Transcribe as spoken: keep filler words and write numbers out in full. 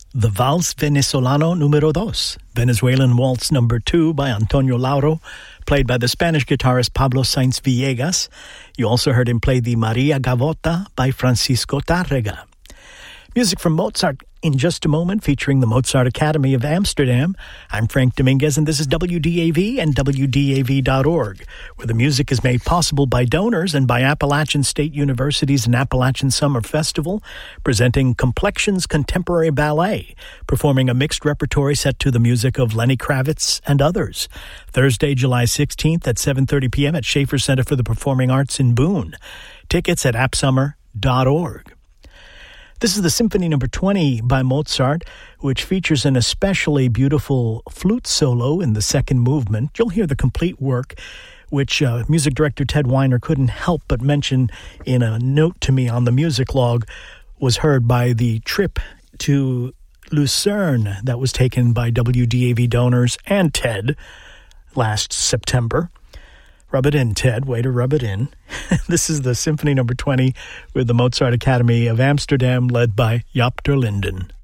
The Vals Venezolano Número dos, Venezuelan Waltz Number two by Antonio Lauro, played by the Spanish guitarist Pablo Sainz Villegas. You also heard him play the Maria Gavota by Francisco Tárrega. Music from Mozart in just a moment, featuring the Mozart Academy of Amsterdam. I'm Frank Dominguez, and this is W D A V and W D A V dot org, where the music is made possible by donors and by Appalachian State University's and Appalachian Summer Festival, presenting Complexions Contemporary Ballet, performing a mixed repertory set to the music of Lenny Kravitz and others. Thursday, July sixteenth at seven thirty p.m. at Schaefer Center for the Performing Arts in Boone. Tickets at app summer dot org. This is the Symphony Number twenty by Mozart, which features an especially beautiful flute solo in the second movement. You'll hear the complete work, which uh, music director Ted Weiner couldn't help but mention in a note to me on the music log, was heard by the trip to Lucerne that was taken by W D A V donors and Ted last September. Rub it in, Ted. Way to rub it in. This is the Symphony Number twenty with the Mozart Academy of Amsterdam, led by Jaap ter Linden.